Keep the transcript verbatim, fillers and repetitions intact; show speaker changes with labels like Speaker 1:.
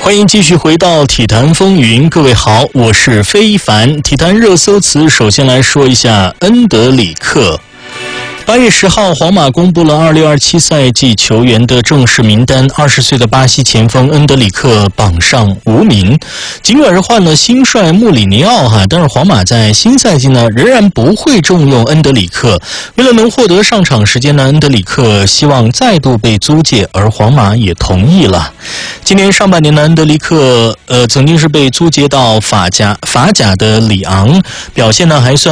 Speaker 1: 欢迎继续回到体坛风云，各位好，我是非凡。体坛热搜词，首先来说一下恩德里克。八月十号，皇马公布了二六二七赛季球员的正式名单，二十岁的巴西前锋恩德里克榜上无名。尽管是换了新帅穆里尼奥哈，但是皇马在新赛季呢仍然不会重用恩德里克。为了能获得上场时间呢，恩德里克希望再度被租借，而皇马也同意了。今年上半年呢，恩德里克呃曾经是被租借到法甲法甲的里昂，表现呢还算